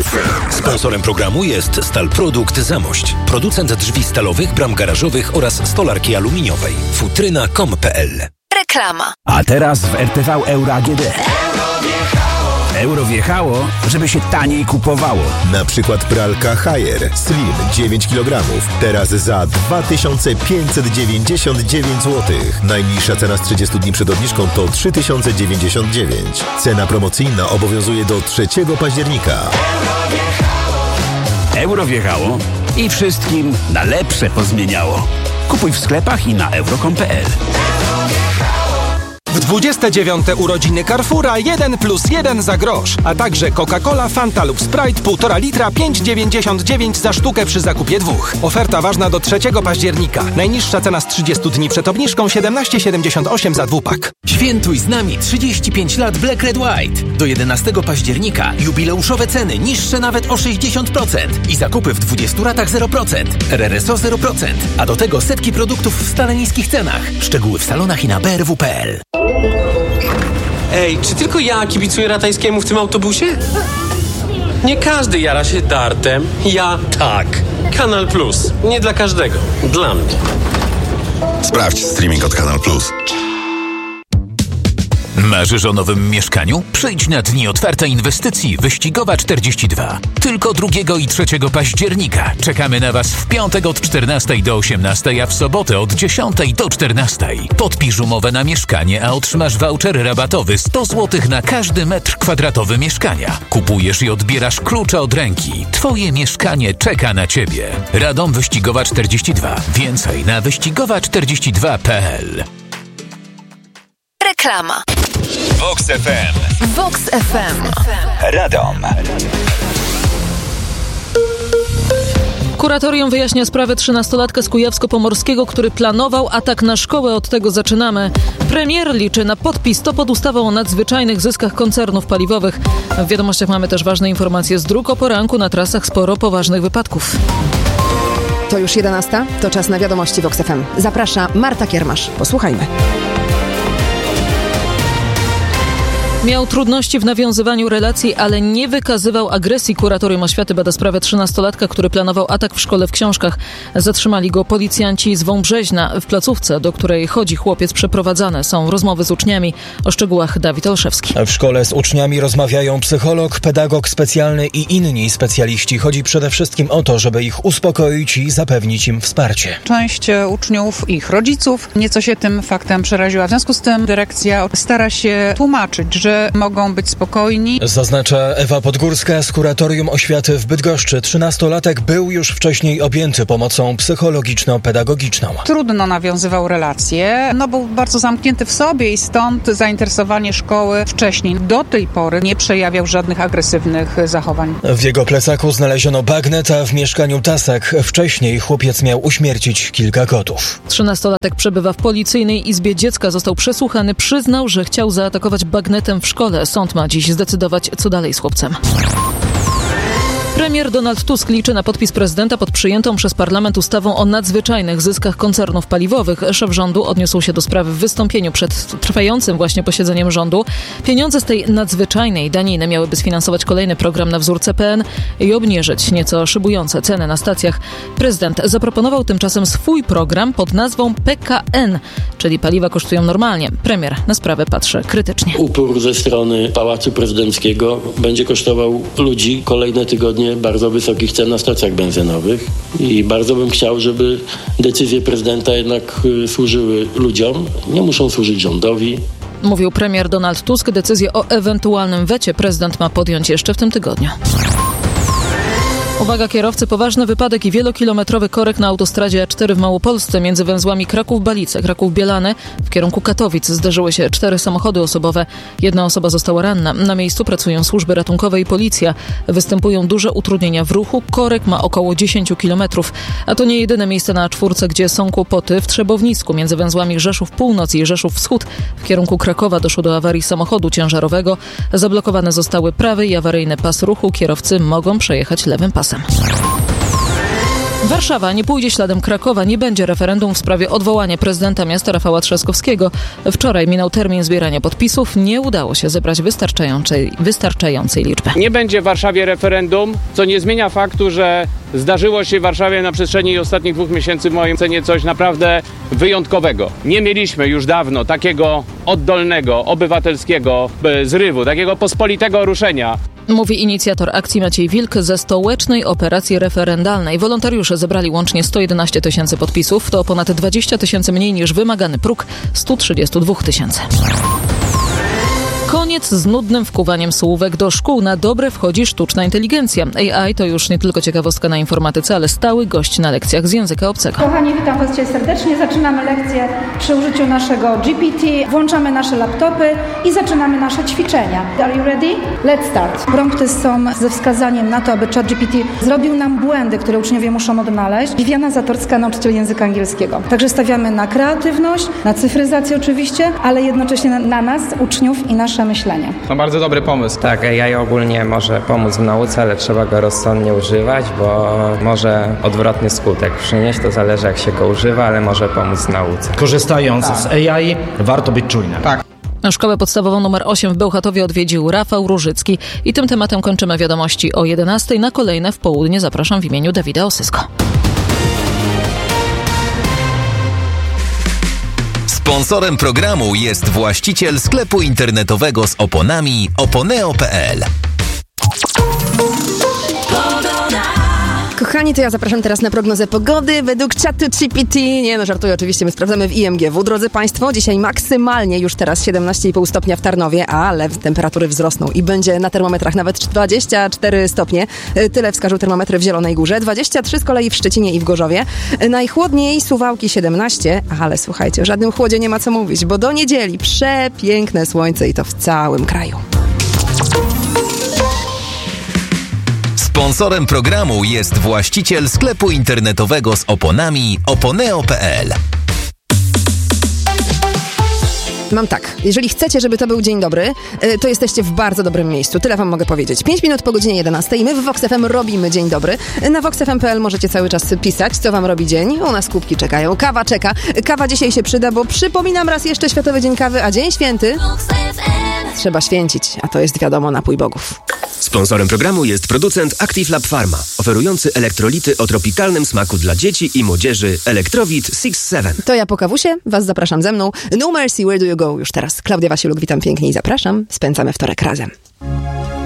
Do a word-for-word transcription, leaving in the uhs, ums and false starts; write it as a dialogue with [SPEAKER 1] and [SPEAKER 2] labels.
[SPEAKER 1] Sponsorem programu jest Stalprodukt Zamość, producent drzwi stalowych, bram garażowych oraz stolarki aluminiowej. futryna kropka com kropka p l.
[SPEAKER 2] Reklama.
[SPEAKER 3] A teraz w R T V Euro A G D. Euro wjechało, żeby się taniej kupowało.
[SPEAKER 4] Na przykład pralka Haier Slim dziewięć kilogramów. Teraz za dwa tysiące pięćset dziewięćdziesiąt dziewięć złotych. Najniższa cena z trzydziestu dni przed obniżką to trzy tysiące dziewięćdziesiąt dziewięć. Cena promocyjna obowiązuje do trzeciego października.
[SPEAKER 3] Euro wjechało i wszystkim na lepsze pozmieniało. Kupuj w sklepach i na euro kropka com kropka p l.
[SPEAKER 5] W dwudzieste dziewiąte urodziny Carrefoura jeden plus jeden za grosz, a także Coca-Cola, Fanta lub Sprite półtora litra pięć dziewięćdziesiąt dziewięć za sztukę przy zakupie dwóch. Oferta ważna do trzeciego października. Najniższa cena z trzydziestu dni przed obniżką siedemnaście siedemdziesiąt osiem za dwupak.
[SPEAKER 6] Świętuj z nami trzydzieści pięć lat Black Red White. Do jedenastego października jubileuszowe ceny niższe nawet o sześćdziesiąt procent i zakupy w dwudziestu ratach zero procent. R R S O zero procent. A do tego setki produktów w stale niskich cenach. Szczegóły w salonach i na b r w kropka p l.
[SPEAKER 7] Ej, czy tylko ja kibicuję Ratajskiemu w tym autobusie? Nie każdy jara się dartem. Ja tak. Kanal Plus. Nie dla każdego. Dla mnie.
[SPEAKER 8] Sprawdź streaming od Kanal Plus.
[SPEAKER 9] Marzysz o nowym mieszkaniu? Przyjdź na dni otwarte inwestycji Wyścigowa czterdzieści dwa. Tylko drugiego i trzeciego października. Czekamy na Was w piątek od czternastej do osiemnastej, a w sobotę od dziesiątej do czternastej. Podpisz umowę na mieszkanie, a otrzymasz voucher rabatowy sto złotych na każdy metr kwadratowy mieszkania. Kupujesz i odbierasz klucze od ręki. Twoje mieszkanie czeka na Ciebie. Radom Wyścigowa czterdzieści dwa. Więcej na wyścigowa czterdzieści dwa kropka p l.
[SPEAKER 2] Reklama.
[SPEAKER 1] Vox F M.
[SPEAKER 2] Vox F M.
[SPEAKER 3] Radom.
[SPEAKER 10] Kuratorium wyjaśnia sprawę trzynastolatka z Kujawsko-Pomorskiego, który planował atak na szkołę. Od tego zaczynamy. Premier liczy na podpis to pod ustawą o nadzwyczajnych zyskach koncernów paliwowych. W wiadomościach mamy też ważne informacje z dróg. O poranku na trasach sporo poważnych wypadków.
[SPEAKER 11] To już jedenasta. To czas na wiadomości Vox F M. Zaprasza Marta Kiermasz. Posłuchajmy.
[SPEAKER 10] Miał trudności w nawiązywaniu relacji, ale nie wykazywał agresji. Kuratorium Oświaty bada sprawę trzynastolatka, który planował atak w szkole w Książkach. Zatrzymali go policjanci z Wąbrzeźna. W placówce, do której chodzi chłopiec, przeprowadzane są rozmowy z uczniami. O szczegółach Dawid Olszewski.
[SPEAKER 12] W szkole z uczniami rozmawiają psycholog, pedagog specjalny i inni specjaliści. Chodzi przede wszystkim o to, żeby ich uspokoić i zapewnić im wsparcie.
[SPEAKER 13] Część uczniów, ich rodziców nieco się tym faktem przeraziła. W związku z tym dyrekcja stara się tłumaczyć, że mogą być spokojni.
[SPEAKER 12] Zaznacza Ewa Podgórska z Kuratorium Oświaty w Bydgoszczy. Trzynastolatek był już wcześniej objęty pomocą psychologiczno-pedagogiczną.
[SPEAKER 13] Trudno nawiązywał relacje, no był bardzo zamknięty w sobie i stąd zainteresowanie szkoły wcześniej. Do tej pory nie przejawiał żadnych agresywnych zachowań.
[SPEAKER 12] W jego plecaku znaleziono bagnet, a w mieszkaniu tasak. Wcześniej chłopiec miał uśmiercić kilka kotów.
[SPEAKER 10] Trzynastolatek przebywa w policyjnej izbie dziecka. Został przesłuchany. Przyznał, że chciał zaatakować bagnetem w szkole. Sąd ma dziś zdecydować, co dalej z chłopcem. Premier Donald Tusk liczy na podpis prezydenta pod przyjętą przez parlament ustawą o nadzwyczajnych zyskach koncernów paliwowych. Szef rządu odniósł się do sprawy w wystąpieniu przed trwającym właśnie posiedzeniem rządu. Pieniądze z tej nadzwyczajnej daniny miałyby sfinansować kolejny program na wzór C P N i obniżyć nieco szybujące ceny na stacjach. Prezydent zaproponował tymczasem swój program pod nazwą P K N, czyli paliwa kosztują normalnie. Premier na sprawę patrzy krytycznie.
[SPEAKER 7] Upór ze strony Pałacu Prezydenckiego będzie kosztował ludzi kolejne tygodnie bardzo wysokich cen na stacjach benzynowych i bardzo bym chciał, żeby decyzje prezydenta jednak służyły ludziom, nie muszą służyć rządowi.
[SPEAKER 10] Mówił premier Donald Tusk. Decyzję o ewentualnym wecie prezydent ma podjąć jeszcze w tym tygodniu. Uwaga kierowcy, poważny wypadek i wielokilometrowy korek na autostradzie A cztery w Małopolsce między węzłami Kraków-Balice, Kraków-Bielany w kierunku Katowic. Zdarzyły się cztery samochody osobowe. Jedna osoba została ranna. Na miejscu pracują służby ratunkowe i policja. Występują duże utrudnienia w ruchu. Korek ma około dziesięć kilometrów. A to nie jedyne miejsce na A cztery, gdzie są kłopoty. W Trzebownisku między węzłami Rzeszów Północ i Rzeszów Wschód w kierunku Krakowa doszło do awarii samochodu ciężarowego. Zablokowane zostały prawy i awaryjny pas ruchu. Kierowcy mogą przejechać lewym pasem. Warszawa nie pójdzie śladem Krakowa, nie będzie referendum w sprawie odwołania prezydenta miasta Rafała Trzaskowskiego. Wczoraj minął termin zbierania podpisów, nie udało się zebrać wystarczającej, wystarczającej liczby.
[SPEAKER 14] Nie będzie w Warszawie referendum, co nie zmienia faktu, że zdarzyło się w Warszawie na przestrzeni ostatnich dwóch miesięcy w mojej ocenie coś naprawdę wyjątkowego. Nie mieliśmy już dawno takiego oddolnego, obywatelskiego zrywu, takiego pospolitego ruszenia.
[SPEAKER 10] Mówi inicjator akcji Maciej Wilk ze Stołecznej Operacji Referendalnej. Wolontariusze zebrali łącznie sto jedenaście tysięcy podpisów. To ponad dwadzieścia tysięcy mniej niż wymagany próg sto trzydzieści dwa tysiące. Koniec z nudnym wkuwaniem słówek do szkół. Na dobre wchodzi sztuczna inteligencja. A I to już nie tylko ciekawostka na informatyce, ale stały gość na lekcjach z języka obcego.
[SPEAKER 15] Kochani, witam Was dzisiaj serdecznie. Zaczynamy lekcję przy użyciu naszego G P T. Włączamy nasze laptopy i zaczynamy nasze ćwiczenia. Are you ready? Let's start. Prompty są ze wskazaniem na to, aby ChatGPT zrobił nam błędy, które uczniowie muszą odnaleźć. Viviana Zatorska, nauczyciel języka angielskiego. Także stawiamy na kreatywność, na cyfryzację oczywiście, ale jednocześnie na, na nas, uczniów i nasze myślenie.
[SPEAKER 16] To bardzo dobry pomysł.
[SPEAKER 17] Tak, A I ogólnie może pomóc w nauce, ale trzeba go rozsądnie używać, bo może odwrotny skutek przynieść. To zależy, jak się go używa, ale może pomóc w nauce.
[SPEAKER 18] Korzystając tak. z A I warto być czujnym.
[SPEAKER 16] Tak.
[SPEAKER 10] Szkołę podstawową numer osiem w Bełchatowie odwiedził Rafał Różycki. I tym tematem kończymy wiadomości o jedenastej. Na kolejne w południe zapraszam w imieniu Dawida Osysko.
[SPEAKER 1] Sponsorem programu jest właściciel sklepu internetowego z oponami oponeo kropka p l.
[SPEAKER 11] Kochani, to ja zapraszam teraz na prognozę pogody według czatu G P T. Nie no, żartuję oczywiście, my sprawdzamy w I M G W. Drodzy Państwo, dzisiaj maksymalnie już teraz siedemnaście i pół stopnia w Tarnowie, ale temperatury wzrosną i będzie na termometrach nawet dwadzieścia cztery stopnie. Tyle wskażą termometry w Zielonej Górze, dwadzieścia trzy z kolei w Szczecinie i w Gorzowie. Najchłodniej Suwałki siedemnaście, ale słuchajcie, o żadnym chłodzie nie ma co mówić, bo do niedzieli przepiękne słońce i to w całym kraju.
[SPEAKER 1] Sponsorem programu jest właściciel sklepu internetowego z oponami oponeo kropka p l.
[SPEAKER 11] Mam tak, jeżeli chcecie, żeby to był dzień dobry, to jesteście w bardzo dobrym miejscu. Tyle wam mogę powiedzieć. pięć minut po godzinie jedenastej. My w Vox F M robimy dzień dobry. Na vox f m kropka p l możecie cały czas pisać, co wam robi dzień. U nas kubki czekają. Kawa czeka. Kawa dzisiaj się przyda, bo przypominam raz jeszcze Światowy Dzień Kawy, a Dzień Święty trzeba święcić, a to jest wiadomo napój bogów.
[SPEAKER 19] Sponsorem programu jest producent Active Lab Pharma, oferujący elektrolity o tropikalnym smaku dla dzieci i młodzieży Elektrowit six seven.
[SPEAKER 11] To ja po kawusie, was zapraszam ze mną. No Mercy, Where Do You Go? Już teraz Klaudia Wasiuluk, witam pięknie i zapraszam. Spędzamy wtorek razem.